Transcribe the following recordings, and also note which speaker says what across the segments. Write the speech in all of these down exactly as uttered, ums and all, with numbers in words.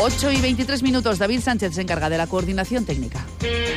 Speaker 1: ocho y veintitrés minutos. David Sánchez se encarga de la coordinación técnica.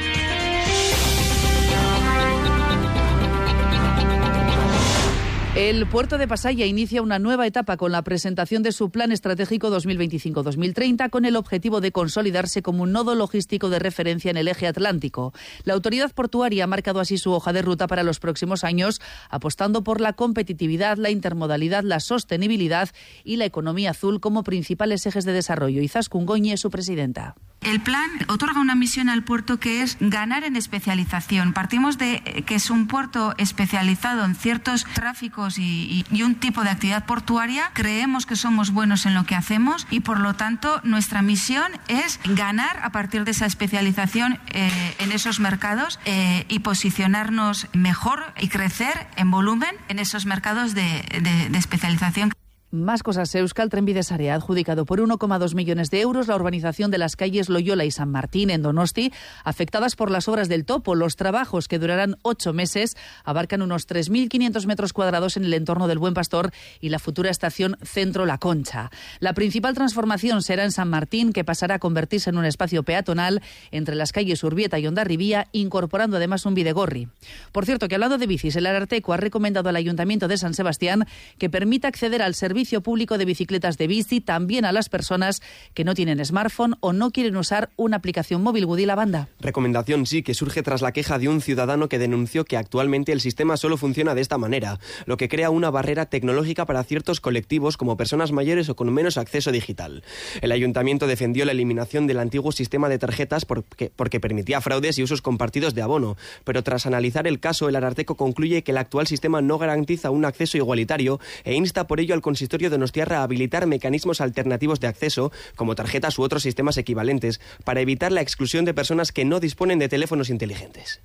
Speaker 1: El puerto de Pasaia inicia una nueva etapa con la presentación de su Plan Estratégico dos mil veinticinco dos mil treinta con el objetivo de consolidarse como un nodo logístico de referencia en el eje atlántico. La autoridad portuaria ha marcado así su hoja de ruta para los próximos años, apostando por la competitividad, la intermodalidad, la sostenibilidad y la economía azul como principales ejes de desarrollo. Izaskun Goñi es su presidenta.
Speaker 2: El plan otorga una misión al puerto que es ganar en especialización. Partimos de que es un puerto especializado en ciertos tráficos y, y, y un tipo de actividad portuaria. Creemos que somos buenos en lo que hacemos y, por lo tanto, nuestra misión es ganar a partir de esa especialización eh, en esos mercados eh, y posicionarnos mejor y crecer en volumen en esos mercados de, de, de especialización.
Speaker 1: Más cosas. Euskal Trenbide Sarea ha adjudicado por uno coma dos millones de euros la urbanización de las calles Loyola y San Martín en Donosti, afectadas por las obras del topo. Los trabajos, que durarán ocho meses, abarcan unos tres mil quinientos metros cuadrados en el entorno del Buen Pastor y la futura estación Centro La Concha. La principal transformación será en San Martín, que pasará a convertirse en un espacio peatonal entre las calles Urbieta y Hondarribía, incorporando además un bidegorri. Por cierto, que hablando de bicis, el Ararteko ha recomendado al Ayuntamiento de San Sebastián que permita acceder al servicio Servicio público de bicicletas de bici también a las personas que no tienen smartphone o no quieren usar una aplicación móvil. Woody Lavanda.
Speaker 3: Recomendación sí, que surge tras la queja de un ciudadano que denunció que actualmente el sistema solo funciona de esta manera, lo que crea una barrera tecnológica para ciertos colectivos como personas mayores o con menos acceso digital. El ayuntamiento defendió la eliminación del antiguo sistema de tarjetas porque, porque permitía fraudes y usos compartidos de abono, pero tras analizar el caso, el Ararteko concluye que el actual sistema no garantiza un acceso igualitario e insta por ello al consistorio de Donostiarra a habilitar mecanismos alternativos de acceso, como tarjetas u otros sistemas equivalentes, para evitar la exclusión de personas que no disponen de teléfonos inteligentes.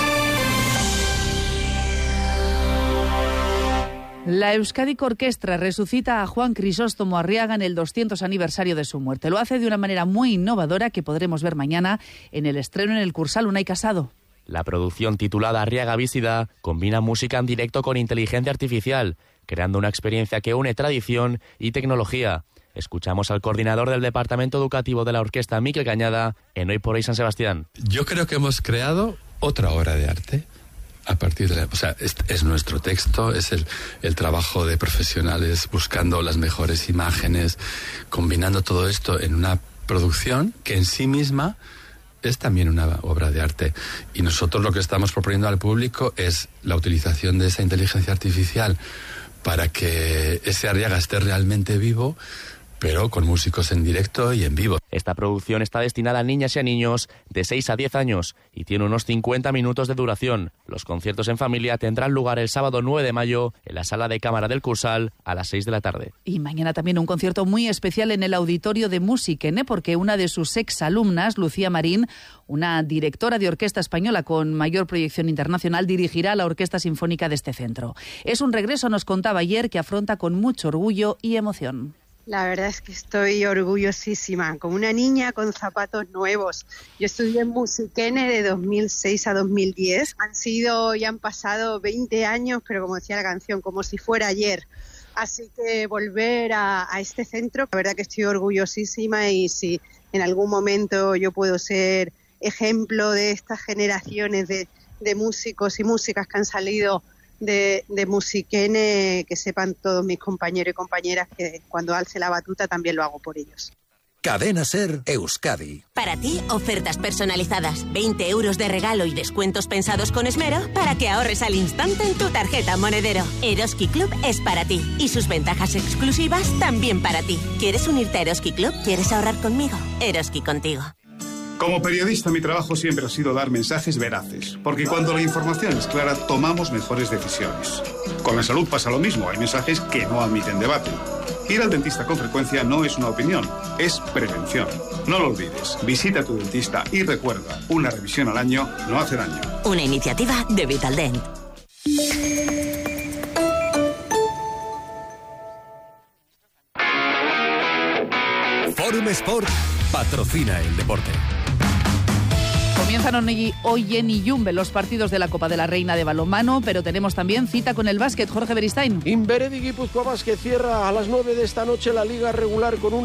Speaker 1: La Euskadiko Orkestra resucita a Juan Crisóstomo Arriaga en el doscientos aniversario de su muerte. Lo hace de una manera muy innovadora que podremos ver mañana en el estreno en el Cursal Unai Casado.
Speaker 4: La producción, titulada Arriaga Vísida, combina música en directo con inteligencia artificial, creando una experiencia que une tradición y tecnología. Escuchamos al coordinador del Departamento Educativo de la Orquesta, Mikel Cañada, en Hoy por Hoy San Sebastián.
Speaker 5: Yo creo que hemos creado otra obra de arte a partir de la... O sea, es, es nuestro texto, es el, el trabajo de profesionales buscando las mejores imágenes, combinando todo esto en una producción que en sí misma es también una obra de arte. Y nosotros lo que estamos proponiendo al público es la utilización de esa inteligencia artificial para que ese Arriaga esté realmente vivo, pero con músicos en directo y en vivo.
Speaker 4: Esta producción está destinada a niñas y a niños de seis a diez años y tiene unos cincuenta minutos de duración. Los conciertos en familia tendrán lugar el sábado nueve de mayo en la Sala de Cámara del Cursal a las seis de la tarde.
Speaker 1: Y mañana también un concierto muy especial en el Auditorio de Musikene, porque una de sus exalumnas, Lucía Marín, una directora de orquesta española con mayor proyección internacional, dirigirá la Orquesta Sinfónica de este centro. Es un regreso, nos contaba ayer, que afronta con mucho orgullo y emoción.
Speaker 6: La verdad es que estoy orgullosísima, como una niña con zapatos nuevos. Yo estudié en Musikene de dos mil seis a dos mil diez. Han sido y han pasado veinte años, pero como decía la canción, como si fuera ayer. Así que volver a, a este centro, la verdad que estoy orgullosísima, y si en algún momento yo puedo ser ejemplo de estas generaciones de, de músicos y músicas que han salido de, de Musikene, que sepan todos mis compañeros y compañeras que cuando alce la batuta también lo hago por ellos.
Speaker 7: Cadena SER Euskadi.
Speaker 8: Para ti, ofertas personalizadas, veinte euros de regalo y descuentos pensados con esmero para que ahorres al instante en tu tarjeta Monedero. Eroski Club es para ti y sus ventajas exclusivas también para ti. ¿Quieres unirte a Eroski Club? ¿Quieres ahorrar conmigo? Eroski contigo.
Speaker 9: Como periodista, mi trabajo siempre ha sido dar mensajes veraces, porque cuando la información es clara, tomamos mejores decisiones. Con la salud pasa lo mismo, hay mensajes que no admiten debate. Ir al dentista con frecuencia no es una opinión, es prevención. No lo olvides, visita a tu dentista y recuerda, una revisión al año no hace daño.
Speaker 8: Una iniciativa de Vitaldent.
Speaker 7: Forum Sport patrocina el deporte.
Speaker 1: Comienzan hoy en Iyumbe los partidos de la Copa de la Reina de balonmano, pero tenemos también cita con el básquet. Jorge Beristain.
Speaker 10: Inberedi Guipúzcoa Basket cierra a las nueve de esta noche la liga regular con un